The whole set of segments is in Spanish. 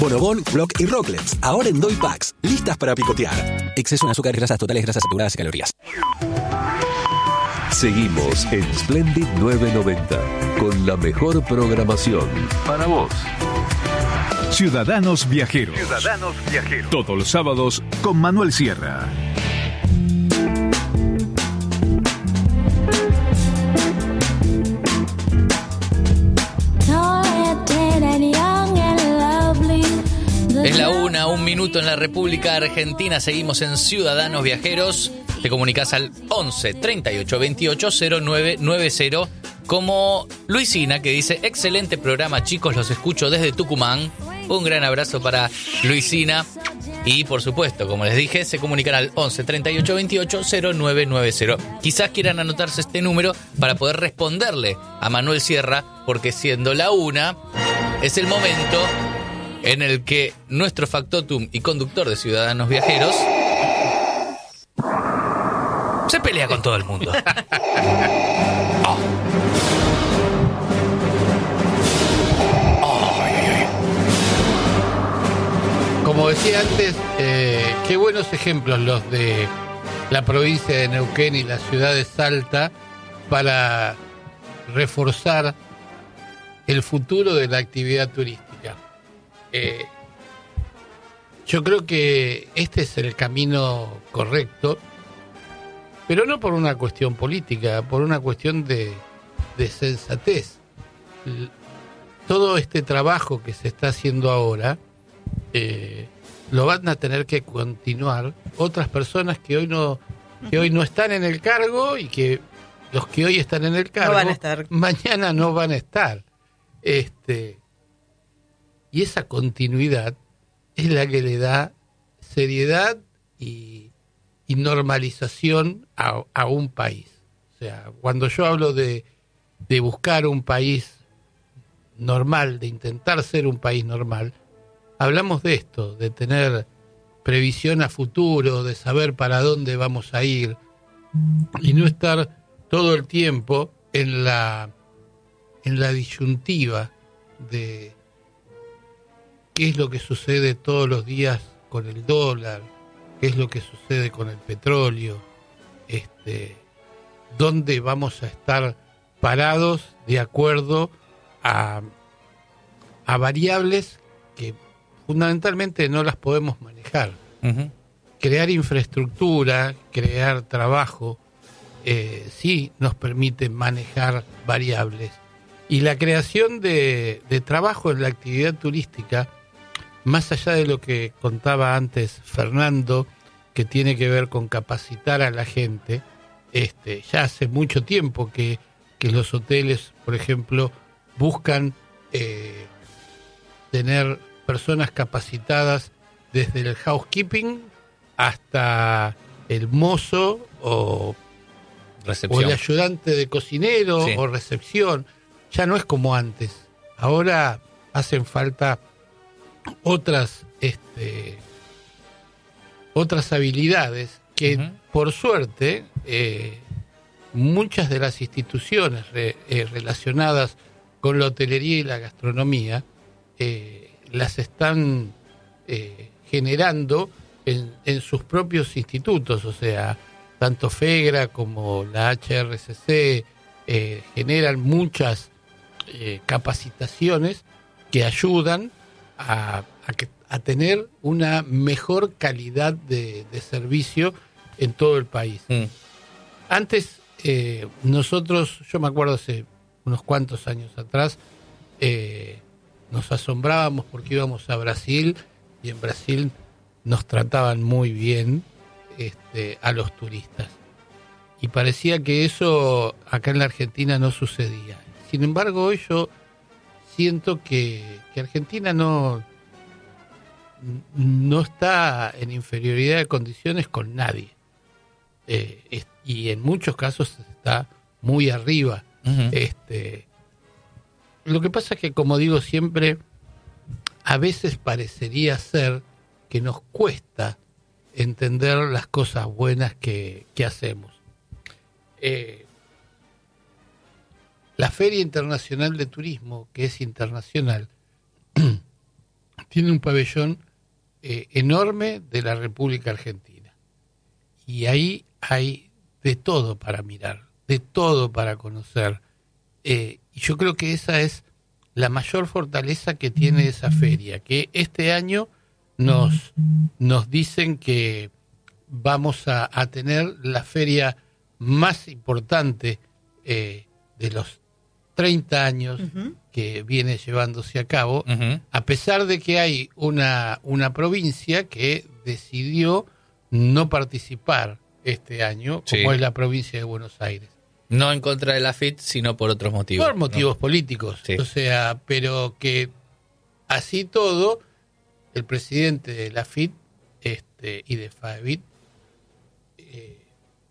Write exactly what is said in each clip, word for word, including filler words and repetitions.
Bonobón, Block y Rocklets, ahora en Doy Packs, listas para picotear. Exceso en azúcares, grasas totales, grasas saturadas y calorías. Seguimos en Splendid novecientos noventa, con la mejor programación para vos. Ciudadanos Viajeros. Ciudadanos Viajeros. Todos los sábados con Manuel Sierra. Es la una, un minuto en la República Argentina. Seguimos en Ciudadanos Viajeros. Te comunicas al once, treinta y ocho, veintiocho, cero nueve noventa. Como Luisina, que dice: excelente programa, chicos, los escucho desde Tucumán. Un gran abrazo para Luisina. Y por supuesto, como les dije, se comunican al once, treinta y ocho, veintiocho, cero nueve noventa. Quizás quieran anotarse este número para poder responderle a Manuel Sierra, porque siendo la una, es el momento en el que nuestro factotum y conductor de Ciudadanos Viajeros se pelea con todo el mundo. Oh. Oh, ay, ay. Como decía antes, eh, qué buenos ejemplos los de la provincia de Neuquén y la ciudad de Salta para reforzar el futuro de la actividad turística. Eh, yo creo que este es el camino correcto, pero no por una cuestión política, por una cuestión de, de sensatez. Todo este trabajo que se está haciendo ahora eh, lo van a tener que continuar otras personas que hoy no que hoy no están en el cargo, y que los que hoy están en el cargo no van a estar. Mañana no van a estar. Este Y esa continuidad es la que le da seriedad y, y normalización a, a un país. O sea, cuando yo hablo de, de buscar un país normal, de intentar ser un país normal, hablamos de esto, de tener previsión a futuro, de saber para dónde vamos a ir, y no estar todo el tiempo en la, en la disyuntiva de qué es lo que sucede todos los días con el dólar, qué es lo que sucede con el petróleo, este, dónde vamos a estar parados de acuerdo a, a variables que fundamentalmente no las podemos manejar. Uh-huh. Crear infraestructura, crear trabajo, eh, sí nos permite manejar variables. Y la creación de, de trabajo en la actividad turística, más allá de lo que contaba antes Fernando, que tiene que ver con capacitar a la gente, este, ya hace mucho tiempo que, que los hoteles, por ejemplo, buscan eh, tener personas capacitadas desde el housekeeping hasta el mozo o, o el ayudante de cocinero, sí, o recepción. Ya no es como antes. Ahora hacen falta otras este, otras habilidades que, uh-huh, por suerte, eh, muchas de las instituciones re, eh, relacionadas con la hotelería y la gastronomía eh, las están eh, generando en, en sus propios institutos. O sea, tanto FEGRA como la H R C C eh, generan muchas eh, capacitaciones que ayudan a, a, que, a tener una mejor calidad de, de servicio en todo el país. Mm. Antes, eh, nosotros, yo me acuerdo hace unos cuantos años atrás, eh, nos asombrábamos porque íbamos a Brasil y en Brasil nos trataban muy bien este, a los turistas. Y parecía que eso acá en la Argentina no sucedía. Sin embargo, hoy yo siento que, que Argentina no, no está en inferioridad de condiciones con nadie. Eh, es, y en muchos casos está muy arriba. Uh-huh. Este, lo que pasa es que, como digo siempre, a veces parecería ser que nos cuesta entender las cosas buenas que, que hacemos. Eh, la Feria Internacional de Turismo, que es internacional, tiene un pabellón eh, enorme de la República Argentina. Y ahí hay de todo para mirar, de todo para conocer. Eh, y yo creo que esa es la mayor fortaleza que tiene esa feria, que este año nos, nos dicen que vamos a, a tener la feria más importante eh, de los treinta años uh-huh. que viene llevándose a cabo, uh-huh. a pesar de que hay una, una provincia que decidió no participar este año, sí. como es la provincia de Buenos Aires. No en contra de la F I T, sino por otros motivos. Por motivos ¿no? políticos. Sí. O sea, pero que así todo, el presidente de la F I T este, y de FAEBIT eh,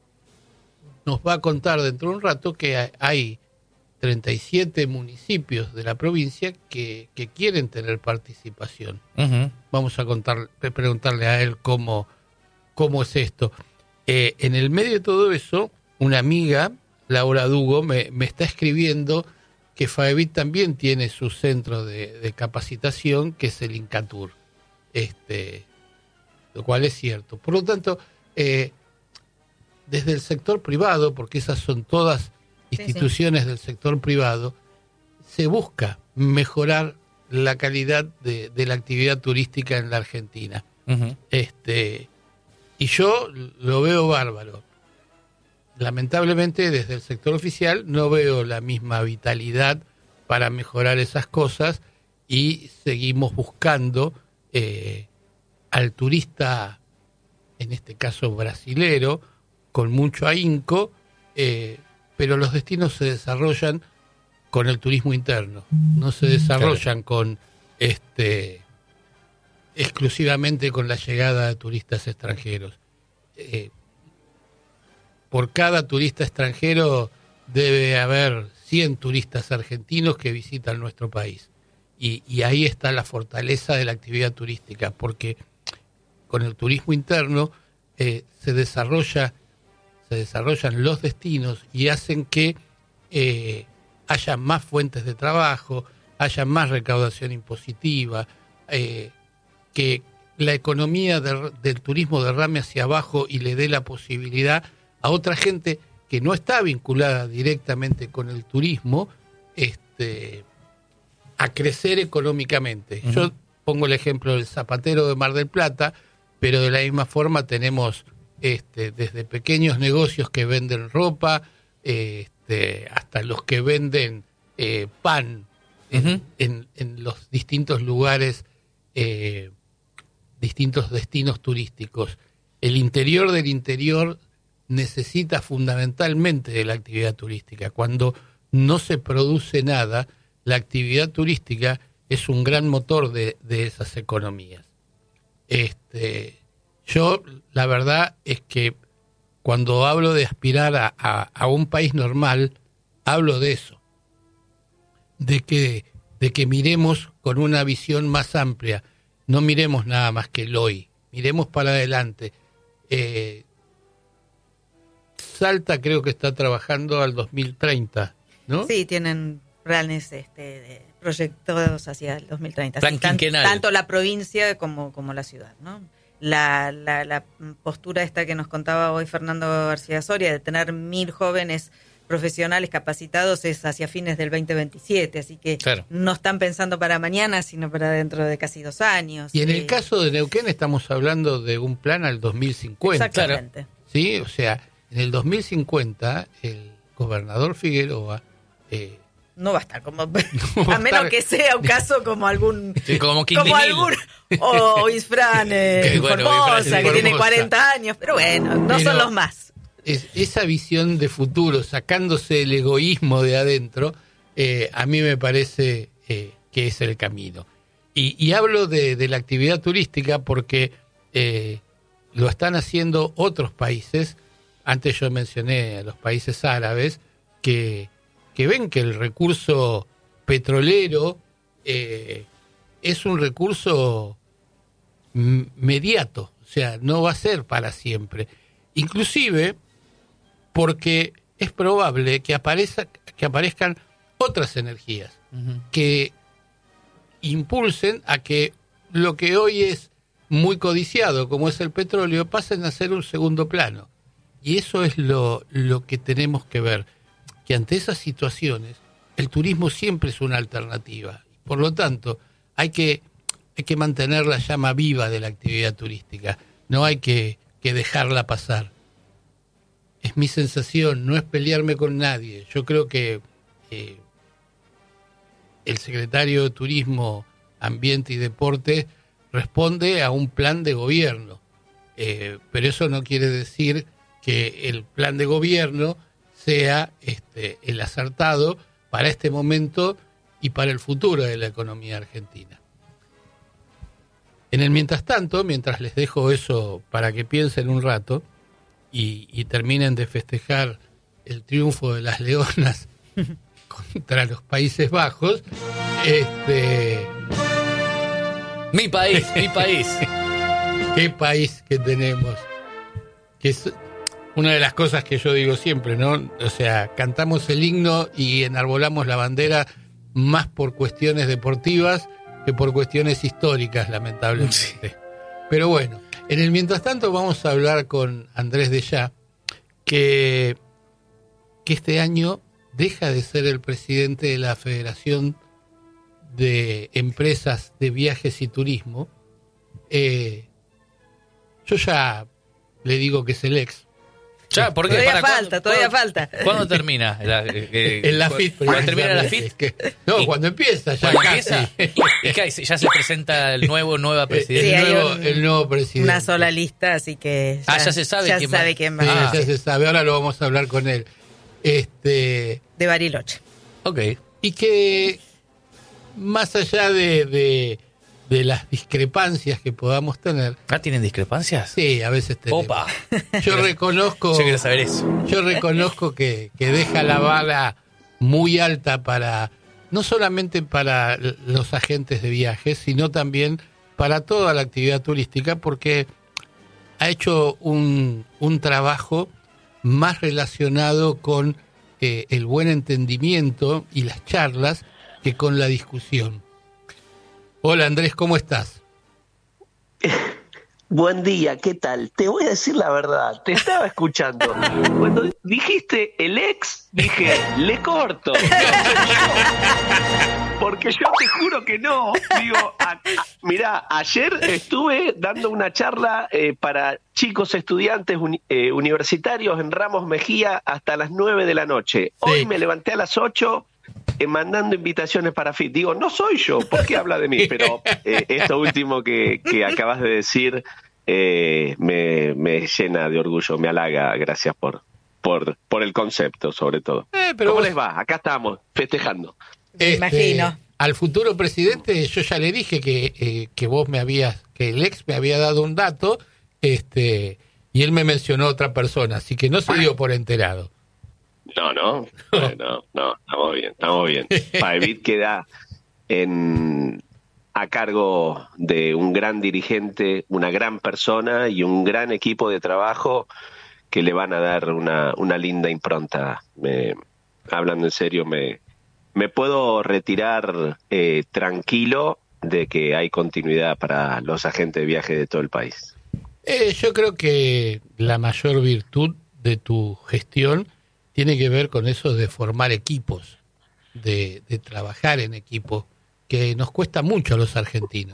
nos va a contar dentro de un rato que hay treinta y siete municipios de la provincia que, que quieren tener participación. Uh-huh. Vamos a contar, preguntarle a él cómo, cómo es esto. Eh, en el medio de todo eso, una amiga, Laura Dugo, me, me está escribiendo que FAEBIT también tiene su centro de, de capacitación, que es el INCATUR, este, lo cual es cierto. Por lo tanto, eh, desde el sector privado, porque esas son todas instituciones sí, sí. del sector privado, se busca mejorar la calidad de, de la actividad turística en la Argentina. Uh-huh. Este, y yo lo veo bárbaro. Lamentablemente, desde el sector oficial no veo la misma vitalidad para mejorar esas cosas y seguimos buscando eh, al turista, en este caso brasilero, con mucho ahínco, eh, pero los destinos se desarrollan con el turismo interno, no se desarrollan claro. con este exclusivamente con la llegada de turistas extranjeros. Eh, por cada turista extranjero debe haber cien turistas argentinos que visitan nuestro país. Y, y ahí está la fortaleza de la actividad turística, porque con el turismo interno eh, se desarrolla se desarrollan los destinos y hacen que eh, haya más fuentes de trabajo, haya más recaudación impositiva, eh, que la economía de, del turismo derrame hacia abajo y le dé la posibilidad a otra gente que no está vinculada directamente con el turismo este, a crecer económicamente. Uh-huh. Yo pongo el ejemplo del zapatero de Mar del Plata, pero de la misma forma tenemos este, desde pequeños negocios que venden ropa este, hasta los que venden eh, pan en, uh-huh. en, en los distintos lugares, eh, distintos destinos turísticos. El interior del interior necesita fundamentalmente de la actividad turística. Cuando no se produce nada, la actividad turística es un gran motor de, de esas economías. Este, yo, la verdad es que cuando hablo de aspirar a, a, a un país normal, hablo de eso, de que, de que miremos con una visión más amplia, no miremos nada más que el hoy, miremos para adelante. Eh, Salta creo que está trabajando al dos mil treinta, ¿no? Sí, tienen planes este, de proyectados hacia el dos mil treinta. Plan sí, tan, quinquenal. Tanto la provincia como, como la ciudad, ¿no? La, la, la postura esta que nos contaba hoy Fernando García Soria de tener mil jóvenes profesionales capacitados es hacia fines del veinte veintisiete, así que claro. no están pensando para mañana, sino para dentro de casi dos años. Y en eh, el caso de Neuquén estamos hablando de un plan al dos mil cincuenta. Exactamente. Sí, o sea, en el dos mil cincuenta el gobernador Figueroa eh, no va a estar como no a menos estar... que sea un caso como algún sí, como, como algún o Isfran eh, bueno, Formosa Isfran, que Formosa. Tiene cuarenta años, pero bueno, no pero son los más. Es, esa visión de futuro, sacándose el egoísmo de adentro, eh, a mí me parece eh, que es el camino. Y, y hablo de, de la actividad turística porque eh, lo están haciendo otros países. Antes yo mencioné a los países árabes que, que ven que el recurso petrolero eh, es un recurso m- mediato, o sea, no va a ser para siempre. Inclusive porque es probable que, aparezca, que aparezcan otras energías uh-huh. que impulsen a que lo que hoy es muy codiciado, como es el petróleo, pasen a ser un segundo plano. Y eso es lo, lo que tenemos que ver, que ante esas situaciones el turismo siempre es una alternativa. Por lo tanto, hay que, hay que mantener la llama viva de la actividad turística, no hay que, que dejarla pasar. Es mi sensación, no es pelearme con nadie. Yo creo que eh, el secretario de Turismo, Ambiente y Deporte responde a un plan de gobierno, eh, pero eso no quiere decir que el plan de gobierno sea este, el acertado para este momento y para el futuro de la economía argentina. En el mientras tanto, mientras les dejo eso para que piensen un rato y, y terminen de festejar el triunfo de las Leonas contra los Países Bajos, este... Mi país, mi país. Qué país que tenemos. Que es una de las cosas que yo digo siempre, ¿no? O sea, cantamos el himno y enarbolamos la bandera más por cuestiones deportivas que por cuestiones históricas, lamentablemente. Sí. Pero bueno, en el mientras tanto vamos a hablar con Andrés Dellá, que, que este año deja de ser el presidente de la Federación de Empresas de Viajes y Turismo. Eh, yo ya le digo que es el ex. Ya, porque todavía para falta, ¿cuándo, todavía ¿cuándo, falta. ¿Cuándo termina? La, eh, en la F I T. ¿Cuándo termina la F I T? Que, no, y, cuando empieza, ya cuando casi. Empieza, y que ya se presenta el nuevo, nueva presidente. Sí, el, nuevo, un, el nuevo presidente. Una sola lista, así que ya, ah, ya se sabe, ya quién, sabe va. quién va. Sí, Ah. ya se sabe, ahora lo vamos a hablar con él. Este, de Bariloche. Ok. Y que más allá de, de, de las discrepancias que podamos tener. ¿Ah, tienen discrepancias? Sí, a veces tenemos. Opa. Yo reconozco. Yo quiero saber eso. Yo reconozco que, que deja la vara muy alta para, no solamente para los agentes de viajes, sino también para toda la actividad turística, porque ha hecho un, un trabajo más relacionado con eh, el buen entendimiento y las charlas que con la discusión. Hola Andrés, ¿cómo estás? Buen día, ¿qué tal? Te voy a decir la verdad, te estaba escuchando. Cuando dijiste el ex, dije, le corto. Porque yo te juro que no. Digo, a, a, mirá, ayer estuve dando una charla eh, para chicos estudiantes uni, eh, universitarios en Ramos Mejía hasta las nueve de la noche. Hoy sí. Me levanté a las ocho eh, mandando invitaciones para F I T. Digo, no soy yo, ¿por qué habla de mí? Pero eh, esto último que, que acabas de decir eh, me, me llena de orgullo, me halaga. Gracias por, por, por el concepto, sobre todo. Eh, pero ¿Cómo vos... les va? Acá estamos, festejando. Me Este, imagino. Al futuro presidente yo ya le dije que, eh, que vos me habías, que el ex me había dado un dato, este, y él me mencionó a otra persona, así que no se dio por enterado. No, no, no, no, no, estamos bien, estamos bien. Paevit queda en, a cargo de un gran dirigente, una gran persona y un gran equipo de trabajo que le van a dar una, una linda impronta. Me, hablando en serio, me... Me puedo retirar eh, tranquilo de que hay continuidad para los agentes de viaje de todo el país. Eh, yo creo que la mayor virtud de tu gestión tiene que ver con eso de formar equipos, de, de trabajar en equipo, que nos cuesta mucho a los argentinos.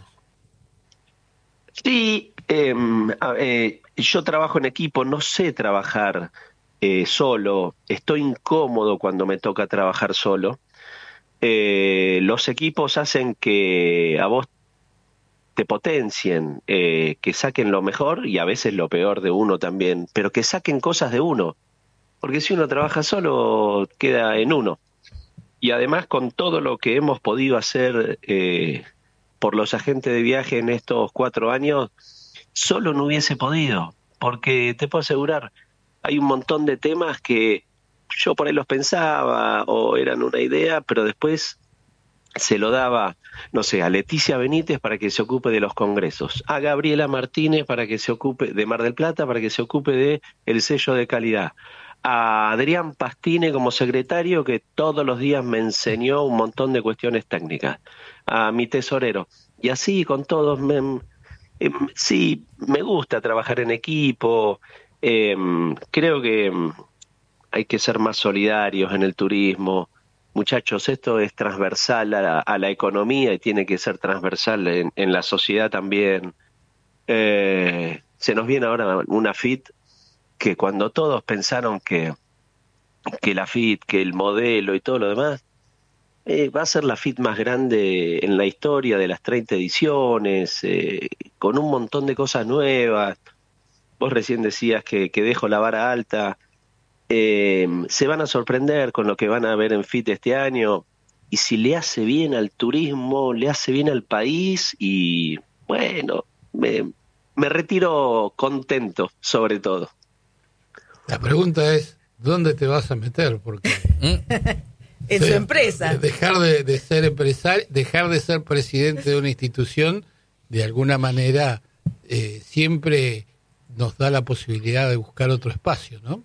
Sí, eh, eh, yo trabajo en equipo, no sé trabajar eh, solo, estoy incómodo cuando me toca trabajar solo. Eh, los equipos hacen que a vos te potencien, eh, que saquen lo mejor y a veces lo peor de uno también, pero que saquen cosas de uno, porque si uno trabaja solo queda en uno. Y además con todo lo que hemos podido hacer eh, por los agentes de viaje en estos cuatro años, solo no hubiese podido, porque te puedo asegurar, hay un montón de temas que yo por ahí los pensaba o eran una idea, pero después se lo daba, no sé, a Leticia Benítez para que se ocupe de los congresos, a Gabriela Martínez para que se ocupe de Mar del Plata, para que se ocupe de el sello de calidad, a Adrián Pastine como secretario que todos los días me enseñó un montón de cuestiones técnicas, a mi tesorero. y así con todos. Me, eh, sí, me gusta trabajar en equipo. Eh, creo que hay que ser más solidarios en el turismo. Muchachos, esto es transversal a la, a la economía y tiene que ser transversal en, en la sociedad también. Eh, se nos viene ahora una F I T que cuando todos pensaron que, que la F I T, que el modelo y todo lo demás, eh, va a ser la F I T más grande en la historia de las treinta ediciones, eh, con un montón de cosas nuevas. Vos recién decías que, que dejo la vara alta. Eh, se van a sorprender con lo que van a ver en F I T este año, y si le hace bien al turismo, le hace bien al país, y bueno, me, me retiro contento sobre todo. La pregunta es, ¿dónde te vas a meter? Porque en su empresa. Dejar de, de ser empresario, dejar de ser presidente de una institución, de alguna manera, eh, siempre nos da la posibilidad de buscar otro espacio, ¿no?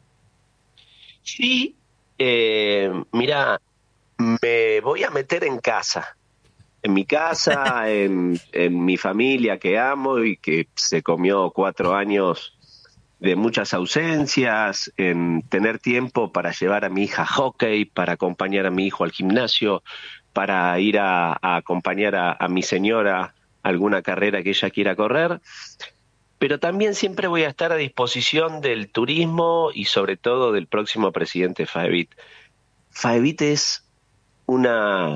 Sí, eh, mira, me voy a meter en casa, en mi casa, en, en mi familia que amo y que se comió cuatro años de muchas ausencias, en tener tiempo para llevar a mi hija a hockey, para acompañar a mi hijo al gimnasio, para ir a, a acompañar a, a mi señora a alguna carrera que ella quiera correr. Pero también siempre voy a estar a disposición del turismo y sobre todo del próximo presidente FAEBIT. FAEBIT es una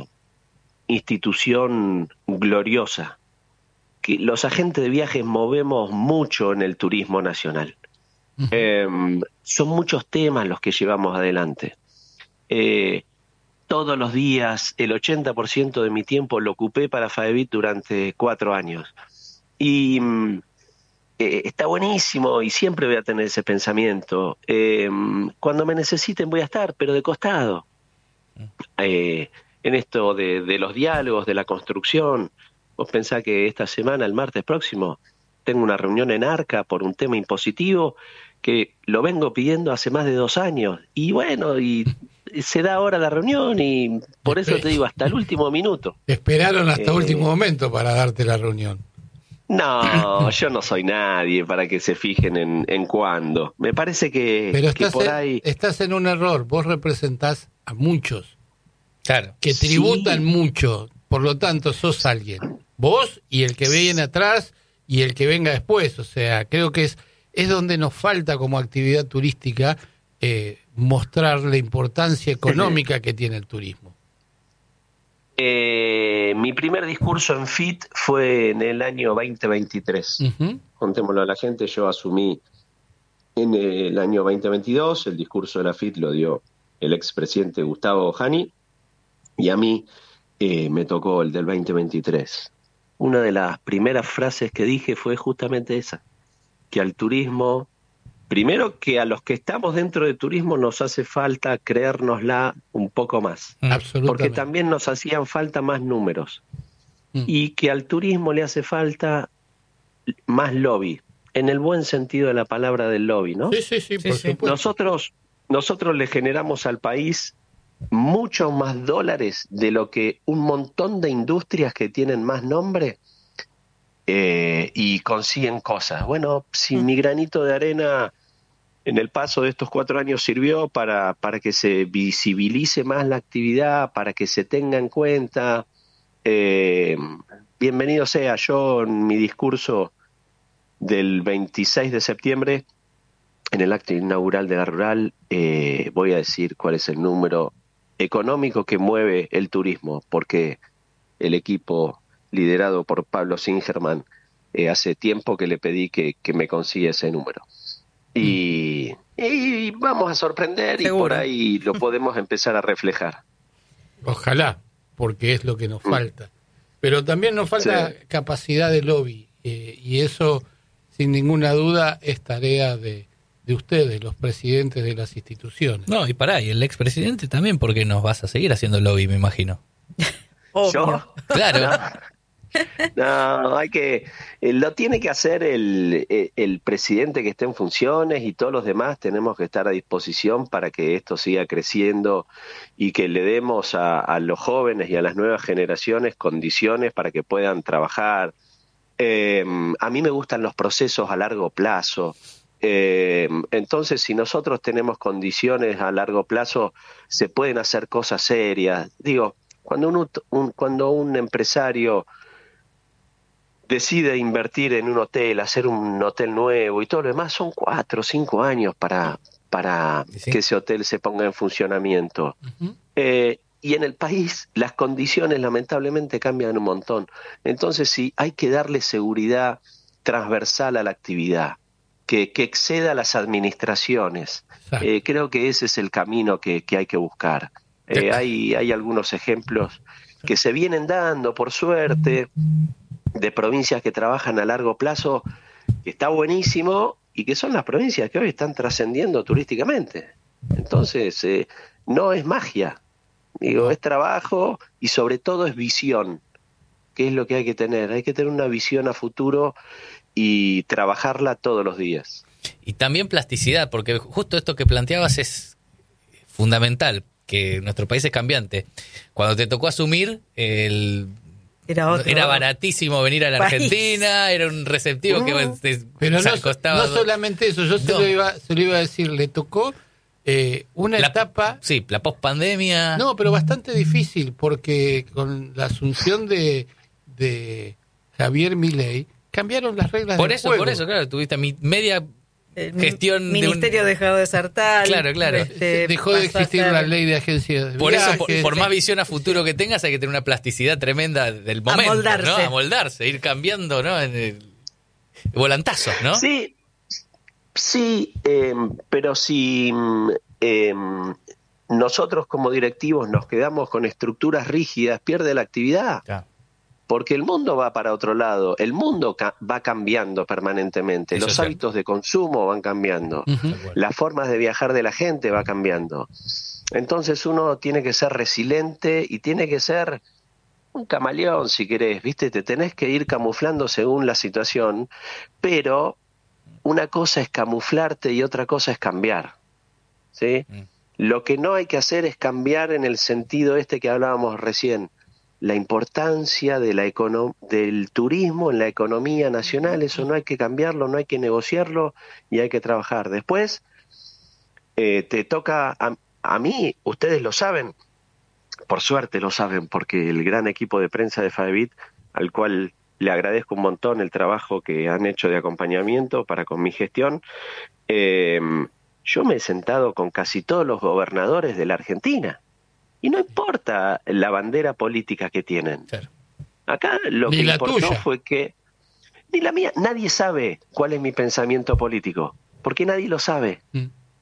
institución gloriosa, que los agentes de viajes movemos mucho en el turismo nacional. Uh-huh. Eh, son muchos temas los que llevamos adelante. Eh, todos los días, el ochenta por ciento de mi tiempo lo ocupé para FAEBIT durante cuatro años. Y... Eh, está buenísimo y siempre voy a tener ese pensamiento. Eh, cuando me necesiten voy a estar, pero de costado. Eh, en esto de, de los diálogos, de la construcción. Vos pensás que esta semana, el martes próximo, tengo una reunión en Arca por un tema impositivo que lo vengo pidiendo hace más de dos años. Y bueno, y se da ahora la reunión y por eso te digo, hasta el último minuto. Esperaron hasta eh, último momento para darte la reunión. No, yo no soy nadie para que se fijen en, en cuándo. Me parece que, Pero que estás, por en, ahí... estás en un error. Vos representás a muchos. Claro. Que tributan Sí. mucho. Por lo tanto, sos alguien. Vos y el que viene atrás y el que venga después. O sea, creo que es, es donde nos falta como actividad turística eh, mostrar la importancia económica que tiene el turismo. Eh, mi primer discurso en F I T fue en el año veinte veintitrés. Uh-huh. Contémoslo a la gente, yo asumí en el año veinte veintidós, el discurso de la F I T lo dio el expresidente Gustavo Jani, y a mí eh, me tocó el del veinte veintitrés. Una de las primeras frases que dije fue justamente esa, que al turismo, primero que a los que estamos dentro de turismo nos hace falta creérnosla un poco más. Absolutamente. Porque también nos hacían falta más números. Mm. Y que al turismo le hace falta más lobby, en el buen sentido de la palabra del lobby, ¿no? Sí, sí, sí, por sí, supuesto. Nosotros, nosotros le generamos al país mucho más dólares de lo que un montón de industrias que tienen más nombre eh, y consiguen cosas. Bueno, si mi granito de arena en el paso de estos cuatro años sirvió para, para que se visibilice más la actividad, para que se tenga en cuenta, eh, bienvenido sea. Yo en mi discurso del veintiséis de septiembre, en el acto inaugural de la Rural, eh, voy a decir cuál es el número económico que mueve el turismo, porque el equipo liderado por Pablo Singerman, eh, hace tiempo que le pedí que, que me consiga ese número. Y, y vamos a sorprender. ¿Seguro? Y por ahí lo podemos empezar a reflejar. Ojalá, porque es lo que nos falta. Pero también nos falta sí. capacidad de lobby, eh, y eso, sin ninguna duda, es tarea de, de ustedes, los presidentes de las instituciones. No, y pará, y el expresidente también, porque nos vas a seguir haciendo lobby, me imagino. Obvio. ¿Yo? Claro. No, hay que, eh, lo tiene que hacer el, el, el presidente que esté en funciones, y todos los demás tenemos que estar a disposición para que esto siga creciendo y que le demos a, a los jóvenes y a las nuevas generaciones condiciones para que puedan trabajar. Eh, a mí me gustan los procesos a largo plazo. Eh, entonces, si nosotros tenemos condiciones a largo plazo, se pueden hacer cosas serias. Digo, cuando un, un, cuando un empresario decide invertir en un hotel, hacer un hotel nuevo y todo lo demás, son cuatro o cinco años para, para ¿Sí? que ese hotel se ponga en funcionamiento. Uh-huh. Eh, y en el país las condiciones lamentablemente cambian un montón. Entonces, sí, hay que darle seguridad transversal a la actividad, que, que exceda las administraciones. Eh, creo que ese es el camino que, que hay que buscar. Eh, hay, hay algunos ejemplos que se vienen dando, por suerte, de provincias que trabajan a largo plazo, que está buenísimo, y que son las provincias que hoy están trascendiendo turísticamente. Entonces, eh, no es magia, digo, es trabajo y sobre todo es visión, que es lo que hay que tener. Hay que tener una visión a futuro y trabajarla todos los días. Y también plasticidad, porque justo esto que planteabas es fundamental, que nuestro país es cambiante. Cuando te tocó asumir, el era, otro, era baratísimo venir a la país. Argentina, era un receptivo no, que te, pero no, costaba. No solamente eso, yo no. se, lo iba, se lo iba a decir, le tocó eh, una la, etapa... Sí, la pospandemia. No, pero bastante difícil, porque con la asunción de, de Javier Milei, cambiaron las reglas por del eso, juego. Por eso, claro, tuviste mi media el gestión... Ministerio de un... dejó de ser tal. Claro, claro. Este, Dejó de existir la ley de agencias de Por viajes. eso, por, por más visión a futuro que tengas, hay que tener una plasticidad tremenda del momento, Amoldarse. ¿no? Amoldarse, ir cambiando, ¿no? En el volantazo, ¿no? Sí, sí, eh, pero si eh, nosotros como directivos nos quedamos con estructuras rígidas, pierde la actividad. Claro. Porque el mundo va para otro lado, el mundo ca- va cambiando permanentemente, Eso los hábitos de consumo van cambiando, uh-huh. las formas de viajar de la gente va cambiando. Entonces uno tiene que ser resiliente y tiene que ser un camaleón, si querés, ¿viste? Te tenés que ir camuflando según la situación, pero una cosa es camuflarte y otra cosa es cambiar, ¿sí? Uh-huh. Lo que no hay que hacer es cambiar en el sentido este que hablábamos recién, la importancia de la econo- del turismo en la economía nacional. Eso no hay que cambiarlo, no hay que negociarlo y hay que trabajar. Después, eh, te toca, a, a mí, ustedes lo saben, por suerte lo saben, porque el gran equipo de prensa de Fadevit, al cual le agradezco un montón el trabajo que han hecho de acompañamiento para con mi gestión, eh, yo me he sentado con casi todos los gobernadores de la Argentina. Y no importa la bandera política que tienen. Claro. Acá lo ni que importó tuya. Fue que... Ni la mía. Nadie sabe cuál es mi pensamiento político. Porque nadie lo sabe. Mm.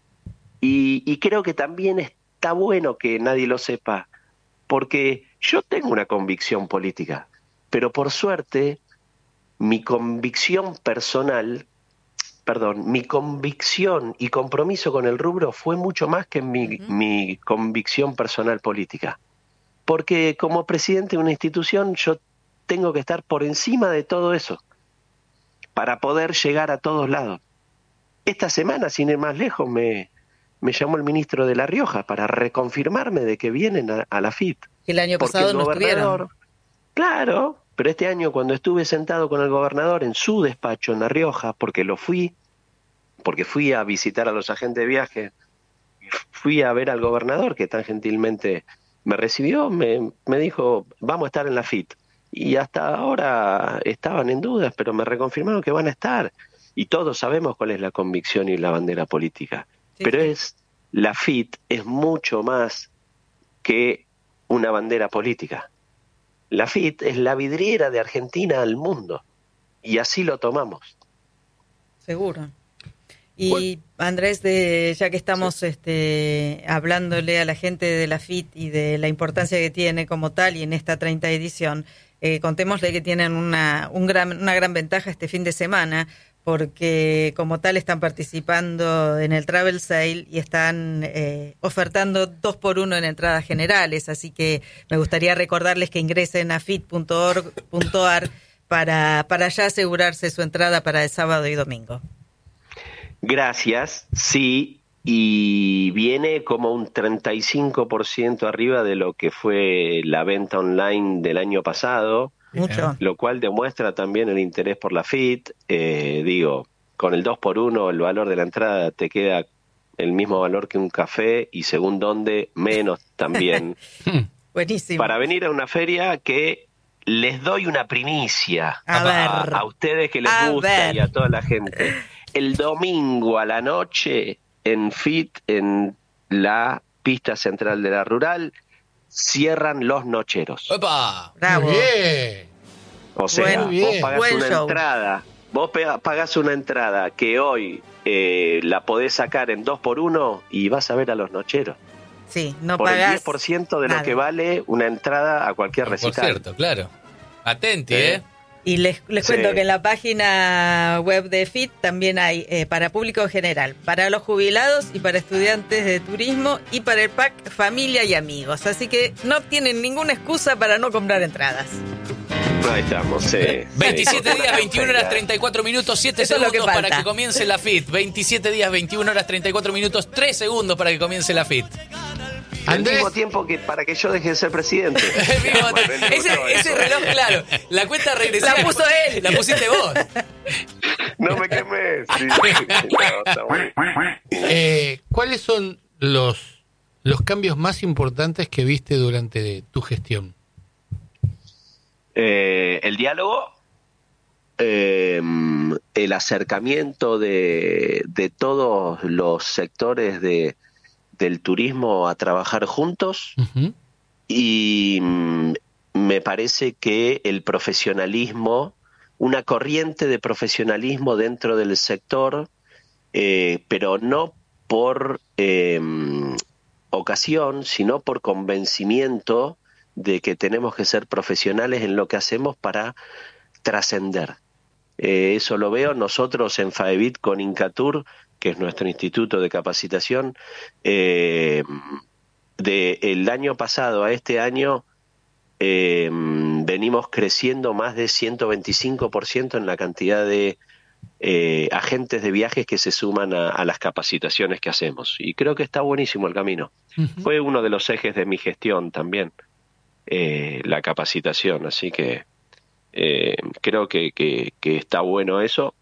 Y, y creo que también está bueno que nadie lo sepa. Porque yo tengo una convicción política. Pero por suerte, mi convicción personal... Perdón, mi convicción y compromiso con el rubro fue mucho más que mi, uh-huh. mi convicción personal política. Porque como presidente de una institución yo tengo que estar por encima de todo eso para poder llegar a todos lados. Esta semana, sin ir más lejos, me, me llamó el ministro de La Rioja para reconfirmarme de que vienen a, a la F I T. El año pasado el no estuvieron. Claro. Pero este año, cuando estuve sentado con el gobernador en su despacho en La Rioja, porque lo fui, porque fui a visitar a los agentes de viaje, fui a ver al gobernador, que tan gentilmente me recibió, me, me dijo, vamos a estar en la F I T. Y hasta ahora estaban en dudas, pero me reconfirmaron que van a estar. Y todos sabemos cuál es la convicción y la bandera política. Sí, pero sí. es la F I T es mucho más que una bandera política. La F I T es la vidriera de Argentina al mundo, y así lo tomamos. Seguro. Y Andrés, de, ya que estamos sí. este, hablándole a la gente de la F I T y de la importancia que tiene como tal, y en esta treinta edición, eh, contémosle que tienen una, un gran, una gran ventaja este fin de semana, porque como tal están participando en el Travel Sale y están eh, ofertando dos por uno en entradas generales, así que me gustaría recordarles que ingresen a fit punto org punto a r para, para ya asegurarse su entrada para el sábado y domingo. Gracias, sí, y viene como un treinta y cinco por ciento arriba de lo que fue la venta online del año pasado, Mucho. Lo cual demuestra también el interés por la F I T. Eh, digo, con el dos por uno el valor de la entrada te queda el mismo valor que un café y según dónde, menos también. Buenísimo. Para venir a una feria que les doy una primicia A a, ver. a ustedes que les A gusta ver. y a toda la gente. El domingo a la noche en F I T, en la pista central de la Rural, cierran los nocheros. ¡Opa! Bravo. Muy bien. O sea, Buen- vos bien. pagás Buen una show. entrada, vos pega- pagás una entrada que hoy eh, la podés sacar en dos por uno y vas a ver a los nocheros. Sí, no por el pagás diez por ciento de nada. lo que vale una entrada a cualquier Por recital. cierto, claro. Atenti, ¿Eh? ¿eh? Y les, les Sí. cuento que en la página web de F I T también hay eh, para público en general, para los jubilados y para estudiantes de turismo y para el pack familia y amigos. Así que no tienen ninguna excusa para no comprar entradas. Ahí estamos, sí. veintisiete sí. días, veintiuna horas, treinta y cuatro minutos, siete Eso es lo segundos que para falta. que comience la F I T. veintisiete días, veintiuna horas, treinta y cuatro minutos, tres segundos para que comience la F I T. Al Andrés, mismo tiempo que para que yo deje de ser presidente. El mismo- Bueno, me ese, gustó ese eso. reloj, claro. La cuenta regresiva. La puso él. La pusiste vos. No me quemé. Sí. No, está bueno. eh, ¿cuáles son los, los cambios más importantes que viste durante tu gestión? Eh, el diálogo, eh, el acercamiento de, de todos los sectores de, del turismo a trabajar juntos Ujú. y mm, me parece que el profesionalismo, una corriente de profesionalismo dentro del sector, eh, pero no por eh, ocasión, sino por convencimiento de que tenemos que ser profesionales en lo que hacemos para trascender. Eh, eso lo veo nosotros en FAEBIT con Incatur, que es nuestro instituto de capacitación. Eh, de el año pasado a este año eh, venimos creciendo más de ciento veinticinco por ciento en la cantidad de eh, agentes de viajes que se suman a, a las capacitaciones que hacemos. Y creo que está buenísimo el camino. Ujú. Fue uno de los ejes de mi gestión también. Eh, la capacitación, así que eh, creo que, que, que está bueno eso.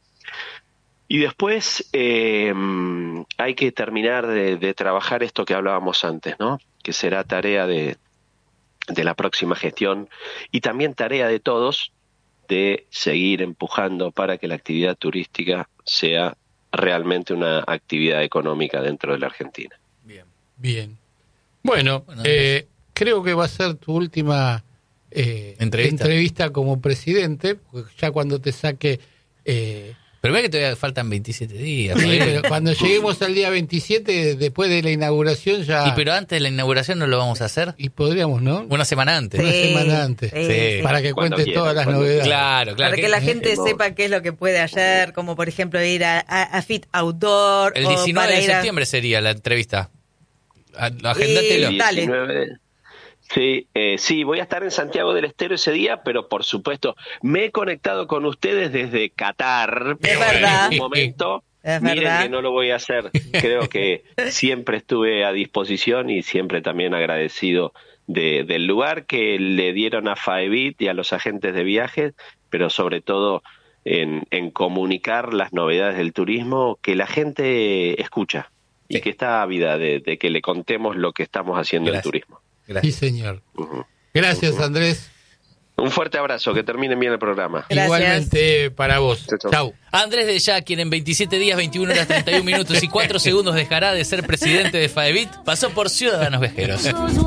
Y después eh, hay que terminar de, de trabajar esto que hablábamos antes, ¿no? Que será tarea de, de la próxima gestión y también tarea de todos de seguir empujando para que la actividad turística sea realmente una actividad económica dentro de la Argentina. Bien. Bien. Bueno, Bueno, eh, creo que va a ser tu última eh, Entrevista. entrevista como presidente, porque ya cuando te saque... Eh, Pero ve que todavía faltan veintisiete días. sí, Fabián. pero cuando lleguemos al día veintisiete, después de la inauguración ya... Y pero antes de la inauguración no lo vamos a hacer. y podríamos, ¿no? Una semana antes. Una semana antes. Sí. Para que Cuando cuentes quieran, todas las cuando novedades. Claro, claro. Para que la que- gente hemos- sepa qué es lo que puede hacer, como por ejemplo ir a, a, a Fit Outdoor. El o diecinueve para de ir a- septiembre sería la entrevista. A- Agéndatelo. Y- Dale. diecinueve. Sí, eh, sí, voy a estar en Santiago del Estero ese día, pero por supuesto me he conectado con ustedes desde Qatar. Es en verdad. algún momento. Es Miren verdad. que no lo voy a hacer. Creo que siempre estuve a disposición y siempre también agradecido de, del lugar que le dieron a FAEBIT y a los agentes de viajes, pero sobre todo en, en comunicar las novedades del turismo que la gente escucha y Sí. que está ávida de, de que le contemos lo que estamos haciendo en Gracias. turismo. Sí, Gracias. señor. Ujú. Gracias, Andrés. Un fuerte abrazo, que terminen bien el programa. Gracias. Igualmente para vos. Chau, chau. Chau. Andrés de Ya, quien en veintisiete días, veintiuna horas, treinta y un minutos y cuatro segundos dejará de ser presidente de FAEBIT, pasó por Ciudadanos Viajeros.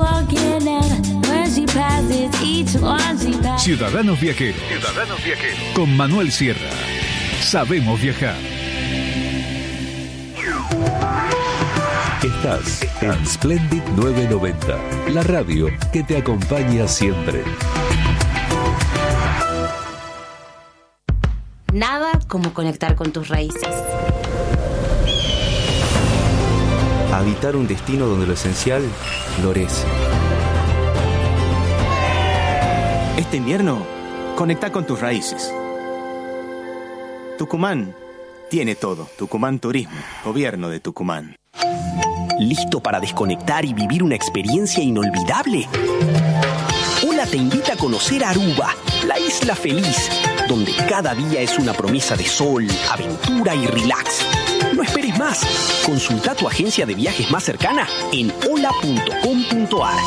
Ciudadanos Viajeros. Ciudadanos Viajeros. Con Manuel Sierra. Sabemos viajar. Estás en Splendid novecientos noventa, la radio que te acompaña siempre. Nada como conectar con tus raíces. Habitar un destino donde lo esencial florece. Este invierno, conecta con tus raíces. Tucumán tiene todo. Tucumán Turismo, Gobierno de Tucumán. ¿Listo para desconectar y vivir una experiencia inolvidable? Ola te invita a conocer Aruba, la isla feliz, donde cada día es una promesa de sol, aventura y relax. No esperes más. Consulta tu agencia de viajes más cercana en hola punto com punto ar.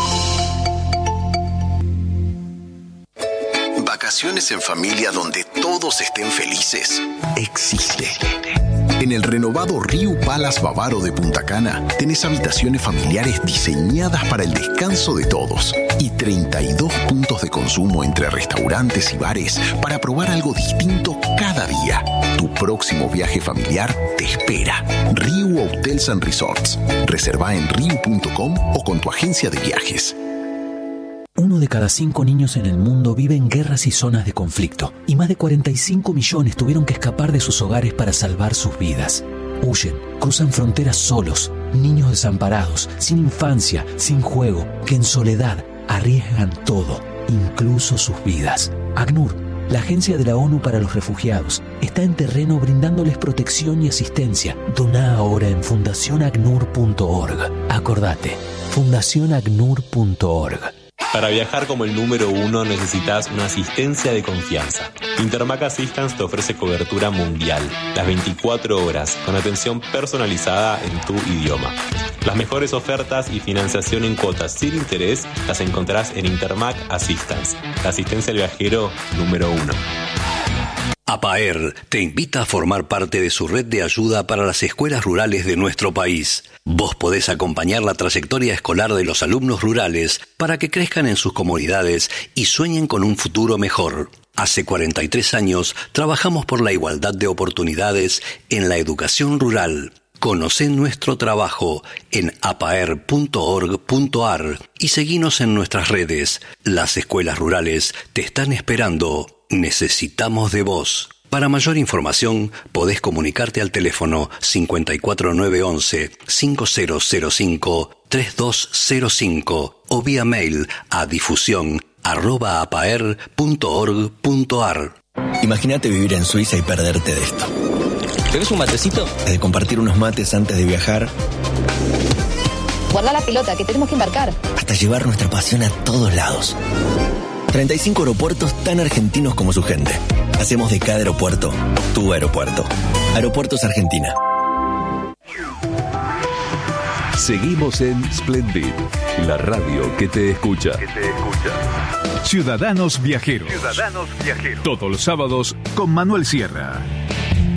Vacaciones en familia donde todos estén felices. Existe. En el renovado Riu Palace Bávaro de Punta Cana tenés habitaciones familiares diseñadas para el descanso de todos y treinta y dos puntos de consumo entre restaurantes y bares para probar algo distinto cada día. Tu próximo viaje familiar te espera. Riu Hotels and Resorts. Reserva en riu punto com o con tu agencia de viajes. Uno de cada cinco niños en el mundo vive en guerras y zonas de conflicto, y más de cuarenta y cinco millones tuvieron que escapar de sus hogares para salvar sus vidas. Huyen, cruzan fronteras solos, niños desamparados, sin infancia, sin juego, que en soledad arriesgan todo, incluso sus vidas. ACNUR, la Agencia de la ONU para los Refugiados, está en terreno brindándoles protección y asistencia. Doná ahora en fundación acnur punto org. Acordate, fundación acnur punto org. Para viajar como el número uno necesitas una asistencia de confianza. Intermac Assistance te ofrece cobertura mundial, las veinticuatro horas, con atención personalizada en tu idioma. Las mejores ofertas y financiación en cuotas sin interés las encontrarás en Intermac Assistance, la asistencia al viajero número uno. APAER te invita a formar parte de su red de ayuda para las escuelas rurales de nuestro país. Vos podés acompañar la trayectoria escolar de los alumnos rurales para que crezcan en sus comunidades y sueñen con un futuro mejor. Hace cuarenta y tres años trabajamos por la igualdad de oportunidades en la educación rural. Conocé nuestro trabajo en apaer punto org punto ar y seguinos en nuestras redes. Las escuelas rurales te están esperando. Necesitamos de vos. Para mayor información, podés comunicarte al teléfono cincuenta y cuatro nueve once cinco cero cero cinco tres dos cero cinco o vía mail a difusión arroba apaer punto org punto ar. Imagínate vivir en Suiza y perderte de esto. ¿Tenés un matecito? De compartir unos mates antes de viajar. Guarda la pelota, que tenemos que embarcar. Hasta llevar nuestra pasión a todos lados. treinta y cinco aeropuertos tan argentinos como su gente. Hacemos de cada aeropuerto tu aeropuerto. Aeropuertos Argentina. Seguimos en Splendid, la radio que te escucha. Que te escucha. Ciudadanos Viajeros. Ciudadanos Viajeros. Todos los sábados con Manuel Sierra.